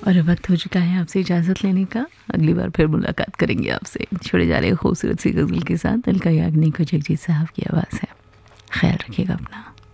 और वक्त हो चुका है आपसे इजाज़त लेने का। अगली बार फिर मुलाकात करेंगे आपसे। छोड़े जा रहे खूबसूरत सी गज़ल के साथ। दिल का याग्निक को जगजीत साहब की आवाज़ है। ख्याल रखिएगा अपना।